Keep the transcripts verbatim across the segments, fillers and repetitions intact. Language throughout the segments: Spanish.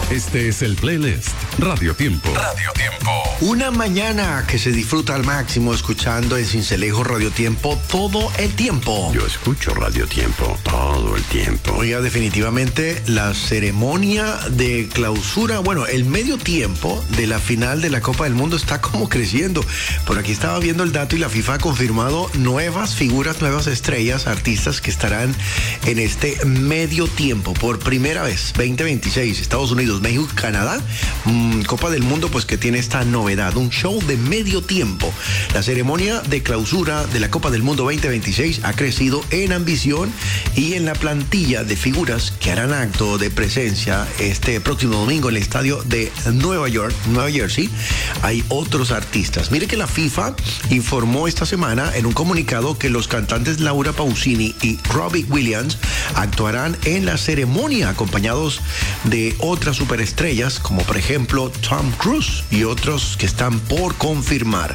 Este es el playlist Radio Tiempo. Radio Tiempo. Una mañana que se disfruta al máximo escuchando en Sincelejo Radio Tiempo todo el tiempo. Yo escucho Radio Tiempo todo el tiempo. Oiga, definitivamente la ceremonia de clausura, bueno, el medio tiempo de la final de la Copa del Mundo está como creciendo. Por aquí estaba viendo el dato y la FIFA ha confirmado nuevas figuras, nuevas estrellas, artistas que estarán en este medio tiempo por primera vez, veinte veintiséis, Estados Unidos, México, Canadá, mmm, Copa del Mundo, pues que tiene esta novedad, un show de medio tiempo. La ceremonia de clausura de la Copa del Mundo veinte veintiséis ha crecido en ambición y en la plantilla de figuras que harán acto de presencia este próximo domingo en el estadio de Nueva York, Nueva Jersey. Hay otros artistas. Mire que la FIFA informó esta semana en un comunicado que los cantantes Laura Pausini y Robbie Williams actuarán en la ceremonia acompañados de otras superestrellas como por ejemplo Tom Cruise y otros que están por confirmar.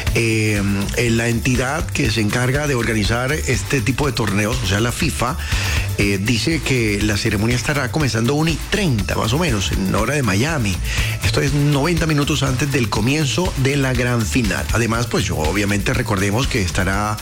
Eh, en la entidad que se encarga de organizar este tipo de torneos, o sea la FIFA, eh, dice que la ceremonia estará comenzando una y treinta más o menos en hora de Miami. Esto es noventa minutos antes del comienzo de la gran final. Además, pues yo obviamente recordemos que estará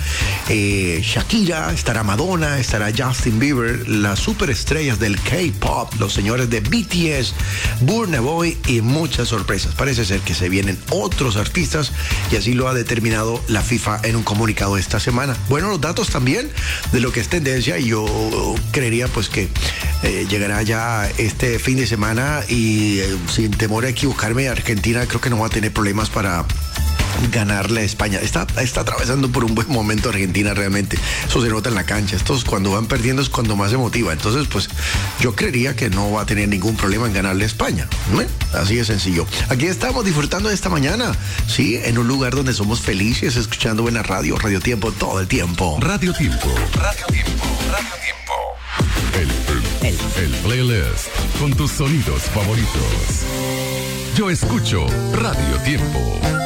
eh, Shakira, estará Madonna, estará Justin Bieber, las superestrellas del K-pop, los señores de B T S, Burna Boy y muchas sorpresas. Parece ser que se vienen otros artistas y así lo ha determinado la FIFA en un comunicado esta semana. Bueno, los datos también de lo que es tendencia y yo creería pues que eh, llegará ya este fin de semana y eh, sin temor a equivocarme, Argentina creo que no va a tener problemas para ganarle a España. Está, está atravesando por un buen momento Argentina realmente. Eso se nota en la cancha. Estos cuando van perdiendo es cuando más se motiva. Entonces, pues yo creería que no va a tener ningún problema en ganarle a España. ¿Eh? Así de sencillo. Aquí estamos disfrutando de esta mañana. Sí, en un lugar donde somos felices, escuchando buena radio, Radio Tiempo todo el tiempo. Radio Tiempo. Radio Tiempo. Radio Tiempo. El, el, el playlist con tus sonidos favoritos. Yo escucho Radio Tiempo.